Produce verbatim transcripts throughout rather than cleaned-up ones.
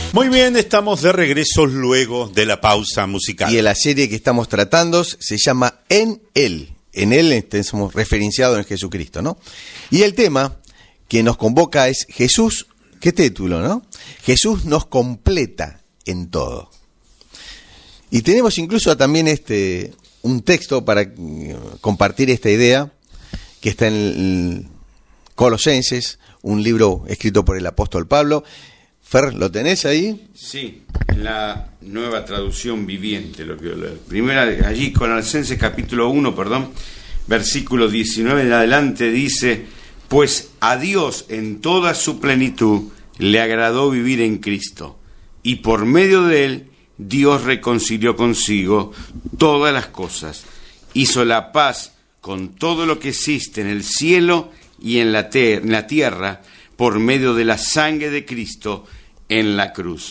Muy bien, estamos de regreso luego de la pausa musical. Y la serie que estamos tratando se llama En Él. En Él estamos referenciados en Jesucristo, ¿no? Y el tema que nos convoca es Jesús, ¿qué título, no? Jesús nos completa en todo. Y tenemos incluso también este un texto para compartir esta idea que está en Colosenses, un libro escrito por el apóstol Pablo. Fer, ¿lo tenés ahí? Sí, en la nueva traducción viviente. Lo que, la primera, allí, Colosenses capítulo uno, perdón, versículo diecinueve en adelante dice: pues a Dios en toda su plenitud le agradó vivir en Cristo, y por medio de él Dios reconcilió consigo todas las cosas, hizo la paz con todo lo que existe en el cielo y en la, te- en la tierra, por medio de la sangre de Cristo en la cruz.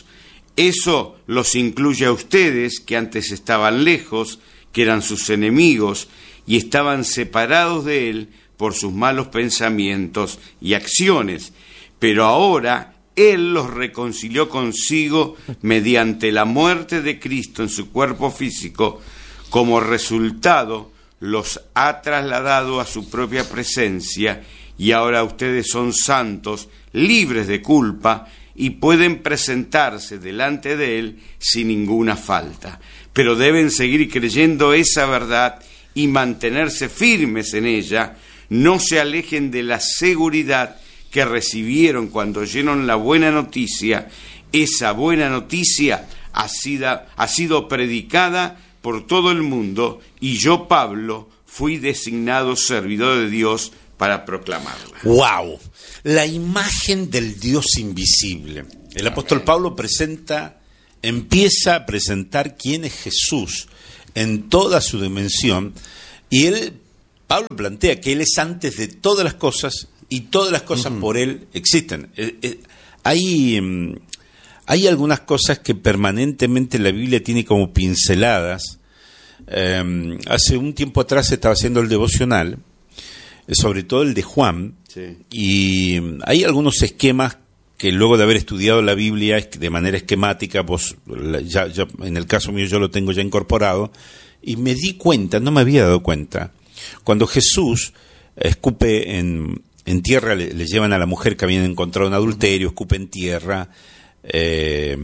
Eso los incluye a ustedes, que antes estaban lejos, que eran sus enemigos y estaban separados de él por sus malos pensamientos y acciones, pero ahora él los reconcilió consigo mediante la muerte de Cristo en su cuerpo físico. Como resultado, los ha trasladado a su propia presencia, y ahora ustedes son santos, libres de culpa, y pueden presentarse delante de él sin ninguna falta. Pero deben seguir creyendo esa verdad y mantenerse firmes en ella. No se alejen de la seguridad que recibieron cuando oyeron la buena noticia. Esa buena noticia ha sido, ha sido predicada por todo el mundo, y yo, Pablo, fui designado servidor de Dios para proclamarla. ¡Wow! La imagen del Dios invisible. El apóstol Pablo presenta, empieza a presentar quién es Jesús en toda su dimensión, y él, Pablo plantea que él es antes de todas las cosas, y todas las cosas uh-huh. por él existen. Eh, eh, hay, um, hay algunas cosas que permanentemente la Biblia tiene como pinceladas. Eh, hace un tiempo atrás estaba haciendo el devocional, sobre todo el de Juan, sí. y hay algunos esquemas que luego de haber estudiado la Biblia de manera esquemática, vos, ya, ya, en el caso mío yo lo tengo ya incorporado, y me di cuenta, no me había dado cuenta, cuando Jesús escupe en, en tierra, le, le llevan a la mujer que habían encontrado en adulterio, escupe en tierra, eh,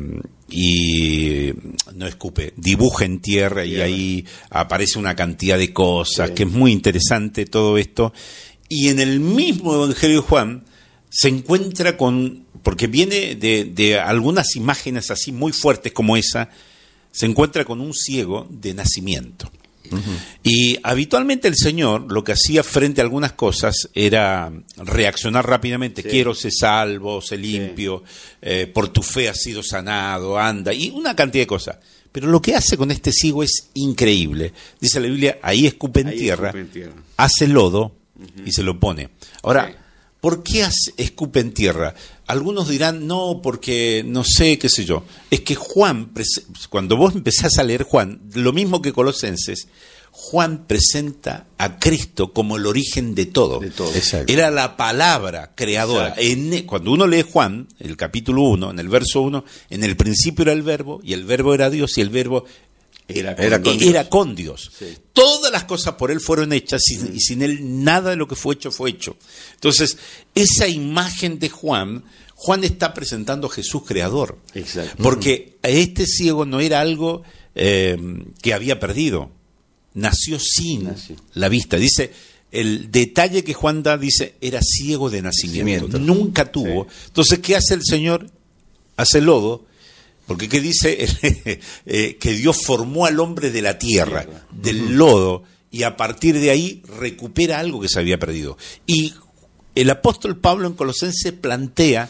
y no escupe, dibuja en tierra, y ahí aparece una cantidad de cosas, sí. que es muy interesante todo esto. Y en el mismo Evangelio de Juan se encuentra con, porque viene de, de algunas imágenes así muy fuertes como esa, se encuentra con un ciego de nacimiento. Uh-huh. Y habitualmente el Señor lo que hacía frente a algunas cosas era reaccionar rápidamente. Sí. Quiero ser salvo, ser limpio, sí. eh, por tu fe has sido sanado, anda, y una cantidad de cosas. Pero lo que hace con este ciego es increíble. Dice la Biblia, ahí escupe en, ahí tierra, escupe en tierra, hace lodo uh-huh. y se lo pone. Ahora, sí. ¿por qué hace, escupe en tierra? Algunos dirán, no, porque no sé, qué sé yo. Es que Juan, cuando vos empezás a leer Juan, lo mismo que Colosenses, Juan presenta a Cristo como el origen de todo. De todo. Era la palabra creadora. En, cuando uno lee Juan, el capítulo uno, en el verso uno, en el principio era el verbo, y el verbo era Dios, y el verbo era con, era con Dios. Era con Dios. Sí. Todas las cosas por él fueron hechas, y, y sin él nada de lo que fue hecho fue hecho. Entonces, esa imagen de Juan, Juan está presentando a Jesús creador. Exacto. Porque uh-huh. este ciego no era algo eh, que había perdido. Nació sin Nació. la vista. Dice, el detalle que Juan da, dice, era ciego de nacimiento. nacimiento. Nunca tuvo. Sí. Entonces, ¿qué hace el Señor? Hace lodo. Porque ¿qué dice? eh, que Dios formó al hombre de la tierra, tierra. del uh-huh. lodo, y a partir de ahí recupera algo que se había perdido. Y el apóstol Pablo en Colosenses plantea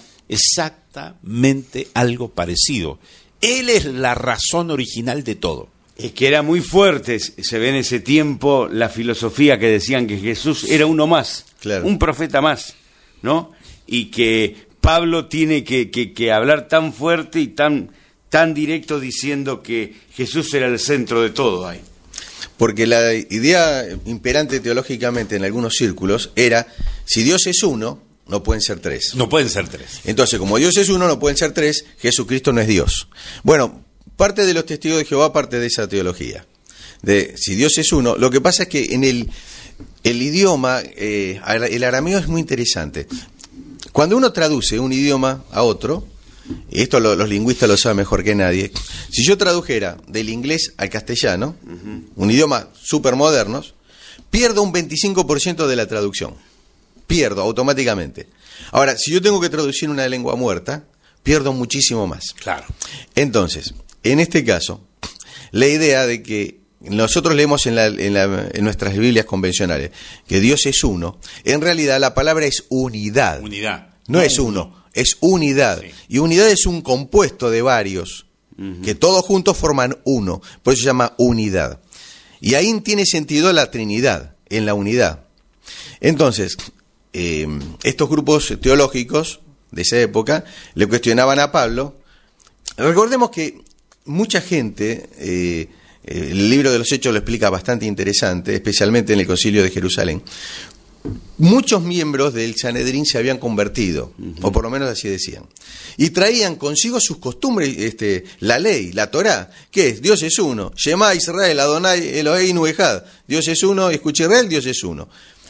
exactamente algo parecido. Él es la razón original de todo. Es que era muy fuerte, se ve en ese tiempo, la filosofía que decían que Jesús era uno más, claro. un profeta más, ¿no? Y que Pablo tiene que, que, que hablar tan fuerte y tan, tan directo diciendo que Jesús era el centro de todo ahí. Porque la idea imperante teológicamente en algunos círculos era, si Dios es uno, no pueden ser tres. No pueden ser tres. Entonces, como Dios es uno, no pueden ser tres, Jesucristo no es Dios. Bueno, parte de los testigos de Jehová parte de esa teología. De si Dios es uno, lo que pasa es que en el, el idioma, eh, el arameo es muy interesante. Cuando uno traduce un idioma a otro, y esto lo, los lingüistas lo saben mejor que nadie, si yo tradujera del inglés al castellano, uh-huh. un idioma súper moderno, pierdo un veinticinco por ciento de la traducción. Pierdo automáticamente. Ahora, si yo tengo que traducir una lengua muerta, pierdo muchísimo más. Claro. Entonces, en este caso, la idea de que nosotros leemos en, la, en, la, en nuestras Biblias convencionales que Dios es uno, en realidad la palabra es unidad. Unidad. No, no es uno, uno, es unidad. Sí. Y unidad es un compuesto de varios, uh-huh. que todos juntos forman uno. Por eso se llama unidad. Y ahí tiene sentido la Trinidad, en la unidad. Entonces, eh, estos grupos teológicos de esa época le cuestionaban a Pablo. Recordemos que mucha gente, eh, el libro de los Hechos lo explica bastante interesante, especialmente en el Concilio de Jerusalén. Muchos miembros del Sanedrín se habían convertido, uh-huh. o por lo menos así decían, y traían consigo sus costumbres, este, la ley, la Torá, que es Dios es uno, Shema Israel, Adonai Eloheinu Echad, Dios es uno, escucha Israel, Dios es uno.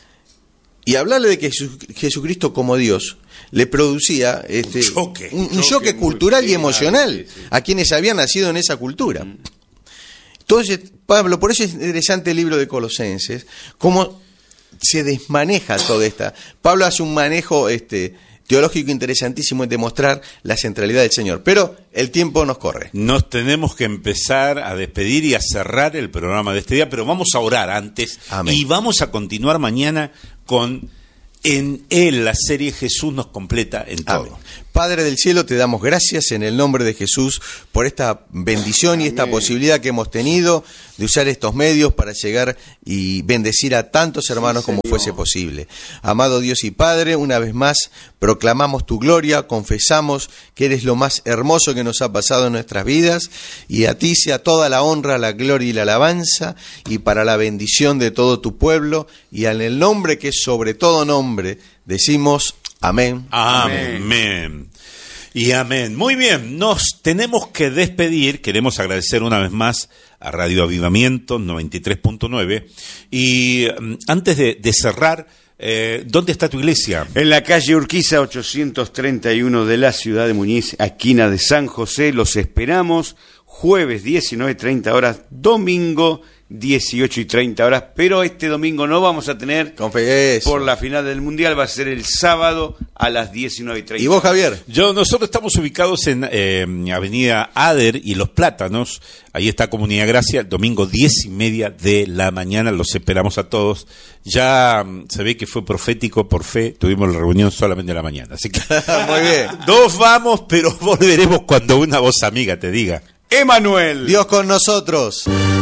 Y hablarle de que Jesucristo como Dios le producía este, un choque, un, un choque cultural y emocional sí, sí. a quienes habían nacido en esa cultura. Mm. Entonces, Pablo, por eso es interesante el libro de Colosenses, cómo se desmaneja toda esta. Pablo hace un manejo este, teológico interesantísimo en demostrar la centralidad del Señor, pero el tiempo nos corre. Nos tenemos que empezar a despedir y a cerrar el programa de este día, pero vamos a orar antes. Amén. Y vamos a continuar mañana con En Él, la serie Jesús nos completa en todo. Amén. Padre del cielo, te damos gracias en el nombre de Jesús por esta bendición y esta Amén. Posibilidad que hemos tenido de usar estos medios para llegar y bendecir a tantos hermanos sí, como fuese posible. Amado Dios y Padre, una vez más proclamamos tu gloria, confesamos que eres lo más hermoso que nos ha pasado en nuestras vidas y a ti sea toda la honra, la gloria y la alabanza y para la bendición de todo tu pueblo y en el nombre que es sobre todo nombre decimos amén. Amén. Amén. Y amén. Muy bien, nos tenemos que despedir. Queremos agradecer una vez más a Radio Avivamiento noventa y tres punto nueve. Y um, antes de, de cerrar, eh, ¿dónde está tu iglesia? En la calle Urquiza ochocientos treinta y uno de la ciudad de Muñiz, esquina de San José. Los esperamos jueves diecinueve treinta horas, domingo dieciocho y treinta horas, pero este domingo no vamos a tener Confieso. Por la final del Mundial, va a ser el sábado a las diecinueve y treinta. ¿Y vos, Javier? Yo, nosotros estamos ubicados en eh, Avenida Ader y Los Plátanos, ahí está Comunidad Gracia, el domingo diez y media de la mañana, los esperamos a todos. Ya um, se ve que fue profético, por fe, tuvimos la reunión solamente a la mañana, así que muy bien. Nos vamos, pero volveremos cuando una voz amiga te diga: Emanuel. Dios con nosotros.